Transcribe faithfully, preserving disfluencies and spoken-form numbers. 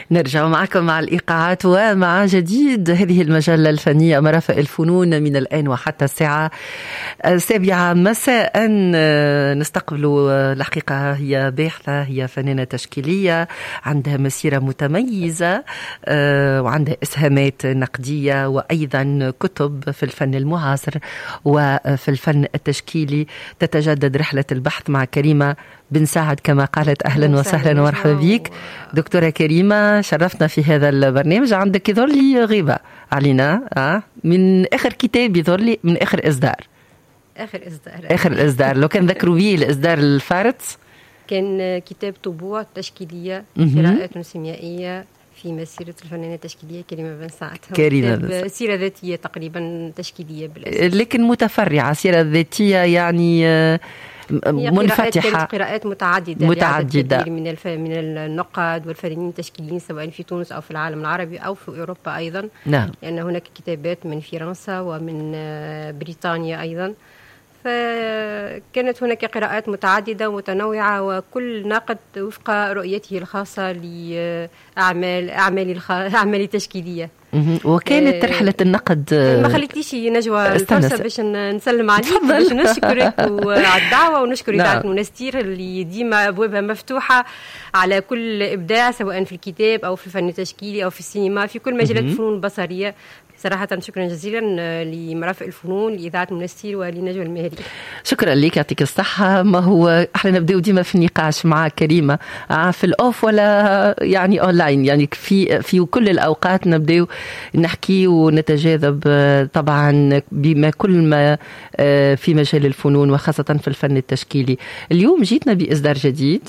نرجع معكم مع الإيقاعات ومع جديد هذه المجلة الفنية مرافق الفنون من الآن وحتى الساعة السابعة مساء. نستقبل الحقيقة هي باحثة، هي فنانة تشكيلية عندها مسيرة متميزة وعندها إسهامات نقدية وأيضا كتب في الفن المعاصر وفي الفن التشكيلي. تتجدد رحلة البحث مع كريمة بن سعد كما قالت. أهلا وسهلا ومرحبا بك دكتورة كريمة، شرفتنا في هذا البرنامج. عندك يظهر لي غيبة علينا أه؟ من آخر كتاب يظهر لي من آخر إصدار آخر إصدار آخر الإصدار لو كان ذكروا بيه الإصدار الفارس كان كتاب طبوع تشكيلية قراءات سيميائية في مسيرة الفنانة التشكيلية كريمة بن سعد. كريمة بن سعد سيرة ذاتية تقريبا تشكيلية بالأساس، لكن متفرعة. سيرة ذاتية يعني منفتحة، قراءات, قراءات متعددة متعددة من الف... من النقاد والفنانين التشكيليين سواء في تونس أو في العالم العربي أو في أوروبا أيضا. نعم. لأن هناك كتابات من فرنسا ومن بريطانيا أيضا، فكانت هناك قراءات متعددة متنوعة وكل ناقد وفق رؤيته الخاصة لأعمال أعمال الخ... أعمال تشكيلية. وكانت رحلة النقد ما خليتليش نجوى الفرصة باش نسلم عليك، باش نشكرك على الدعوة ونشكر إذاعة منستير اللي ديما أبوابها مفتوحة على كل إبداع سواء في الكتاب أو في الفن التشكيلي أو في السينما في كل مجالات الفنون البصرية. صراحة شكرا جزيلا لمرافق الفنون لإذاعة منستير ولنجوى المهري. شكرا لك، يعطيك الصحة. ما هو احنا نبدأ ديما في النقاش مع كريمة في الأوف ولا يعني أونلاين، يعني في في كل الأوقات نبدأ نحكي ونتجاذب طبعا بما كل ما في مجال الفنون وخاصة في الفن التشكيلي. اليوم جيتنا بإصدار جديد